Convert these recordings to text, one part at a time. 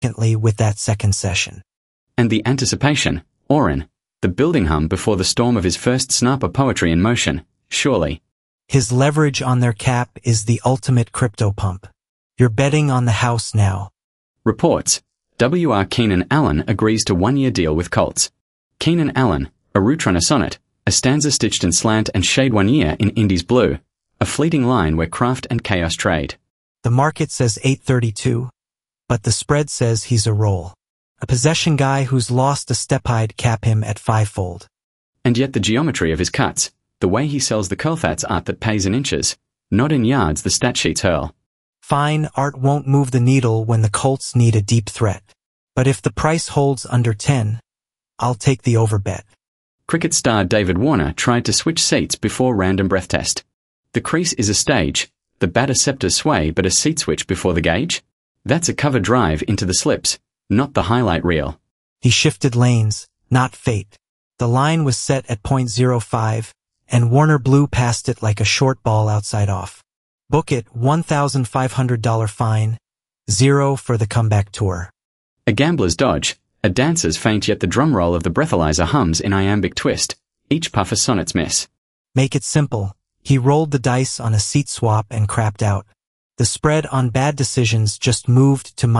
with that second session. And the anticipation, Oren, the building hum before the storm of his first snapper poetry in motion, surely. His leverage on their cap is the ultimate crypto pump. You're betting on the house now. Reports, W.R. Keenan Allen agrees to 1-year deal with Colts. Keenan Allen, a route runner sonnet, a stanza stitched in slant and shade 1 year in Indy's blue, a fleeting line where craft and chaos trade. The market says 832, but the spread says he's a roll. A possession guy who's lost a step I'd cap him at 5-fold. And yet the geometry of his cuts, the way he sells the Colthats art that pays in inches, not in yards the stat sheets hurl. Fine art won't move the needle when the Colts need a deep threat. But if the price holds under 10, I'll take the overbet. Cricket star David Warner tried to switch seats before random breath test. The crease is a stage, the batter scepters sway but a seat switch before the gauge? That's a cover drive into the slips, not the highlight reel. He shifted lanes, not fate. The line was set at .05, and Warner blew past it like a short ball outside off. Book it, $1,500 fine, 0 for the comeback tour. A gambler's dodge, a dancer's feint, yet the drum roll of the breathalyzer hums in iambic twist, each puff a sonnet's miss. Make it simple. He rolled the dice on a seat swap and crapped out. The spread on bad decisions just moved to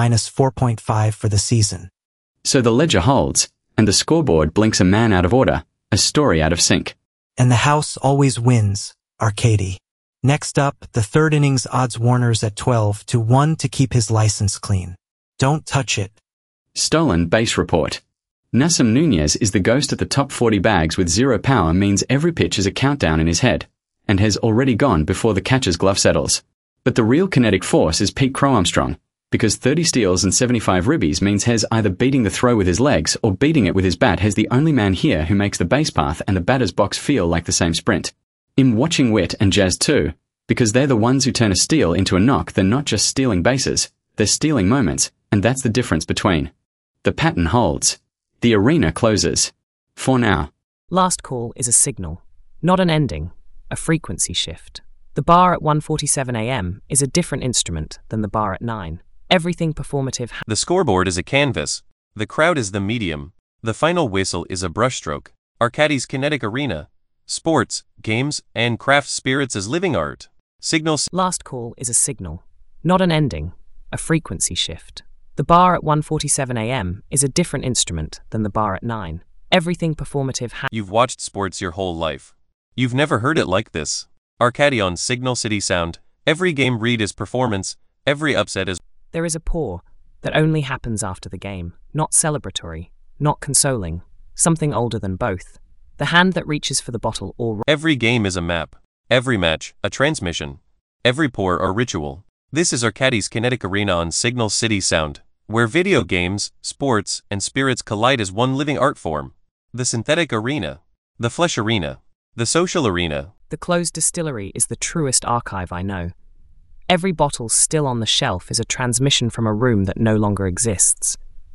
-4.5 for the season. So the ledger holds, and the scoreboard blinks a man out of order, a story out of sync. And the house always wins, Arcady. Next up, the third innings odds Warner's at 12-1 to keep his license clean. Don't touch it. Stolen base report. Nassim Nunez is the ghost at the top 40 bags with 0 power means every pitch is a countdown in his head, and has already gone before the catcher's glove settles. But the real kinetic force is Pete Crow-Armstrong, because 30 steals and 75 ribbies means Hez either beating the throw with his legs or beating it with his bat. Hez the only man here who makes the base path and the batter's box feel like the same sprint. I'm watching Witt and Jazz too, because they're the ones who turn a steal into a knock. They're not just stealing bases, they're stealing moments, and that's the difference between. The pattern holds. The arena closes. For now. Last call is a signal, not an ending, a frequency shift. The bar at 1:47 a.m. is a different instrument than the bar at 9. Everything performative. The scoreboard is a canvas. The crowd is the medium. The final whistle is a brushstroke. Arcadie's kinetic arena. Sports, games, and craft spirits as living art. Signals. Last call is a signal, not an ending, a frequency shift. The bar at 1:47 a.m. is a different instrument than the bar at 9. Everything performative. You've watched sports your whole life. You've never heard it like this. Arcadie on Signal City Sound. Every game read is performance. Every upset is. There is a pour that only happens after the game, not celebratory, not consoling, something older than both. The hand that reaches for the bottle or. Every game is a map. Every match, a transmission. Every pour, a ritual. This is Arcadie's kinetic arena on Signal City Sound, where video games, sports, and spirits collide as one living art form. The synthetic arena. The flesh arena. The social arena. The closed distillery is the truest archive I know. Every bottle still on the shelf is a transmission from a room that no longer exists.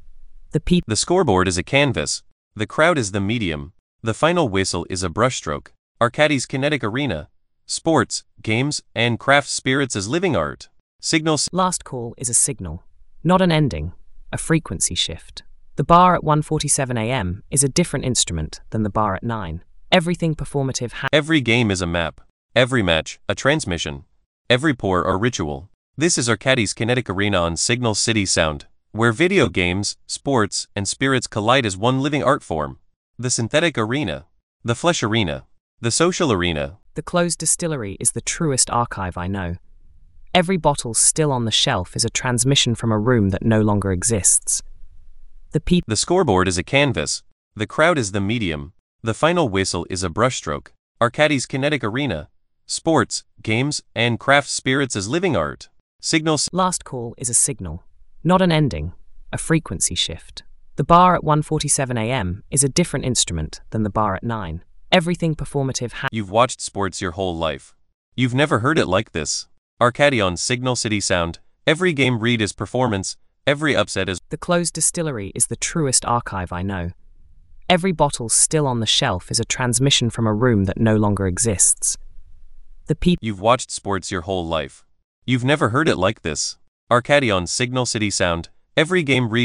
The scoreboard is a canvas. The crowd is the medium. The final whistle is a brushstroke. Arcadie's kinetic arena. Sports, games, and craft spirits as living art. Signals. Last call is a signal, not an ending, a frequency shift. The bar at 1:47 a.m. is a different instrument than the bar at 9. Everything performative. Every game is a map. Every match, a transmission. Every pour, a ritual. This is Arcadie's kinetic arena on Signal City Sound, where video games, sports, and spirits collide as one living art form. The synthetic arena. The flesh arena. The social arena. The closed distillery is the truest archive I know. Every bottle still on the shelf is a transmission from a room that no longer exists. The scoreboard is a canvas. The crowd is the medium. The final whistle is a brushstroke. Arcadie's kinetic arena. Sports, games, and craft spirits as living art. Signals. Last call is a signal, not an ending, a frequency shift. The bar at 1:47 a.m. is a different instrument than the bar at 9. Everything performative. You've watched sports your whole life. You've never heard it like this. Arcadie on Signal City Sound. Every game read is performance. Every upset is. The closed distillery is the truest archive I know. Every bottle still on the shelf is a transmission from a room that no longer exists. You've watched sports your whole life. You've never heard it like this. Arcadie on Signal City Sound. Every game